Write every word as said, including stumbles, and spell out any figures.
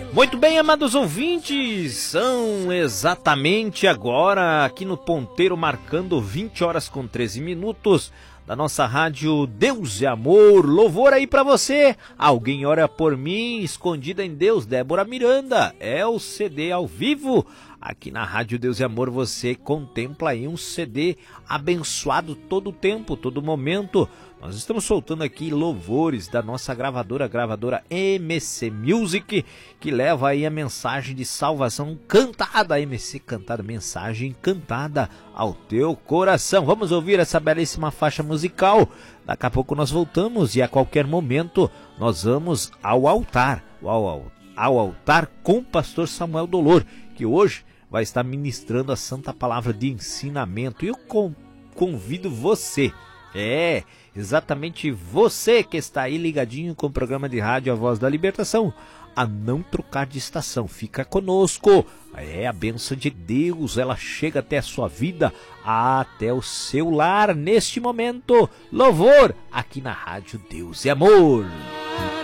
Muito bem, amados ouvintes, são exatamente agora, aqui no ponteiro, marcando vinte horas com treze minutos, da nossa rádio Deus é Amor. Louvor aí pra você, Alguém Ora Por Mim, Escondida em Deus, Débora Miranda, é o C D ao vivo. Aqui na rádio Deus é Amor você contempla aí um C D abençoado todo o tempo, todo momento. Nós estamos soltando aqui louvores da nossa gravadora, gravadora M C Music, que leva aí a mensagem de salvação cantada, M C cantada, mensagem cantada ao teu coração. Vamos ouvir essa belíssima faixa musical. Daqui a pouco nós voltamos e a qualquer momento nós vamos ao altar, ao, ao altar com o pastor Samuel Dolor, que hoje vai estar ministrando a santa palavra de ensinamento. E eu convido você, é, exatamente você que está aí ligadinho com o programa de rádio A Voz da Libertação, a não trocar de estação. Fica conosco, é a bênção de Deus, ela chega até a sua vida, até o seu lar neste momento. Louvor aqui na rádio Deus é Amor.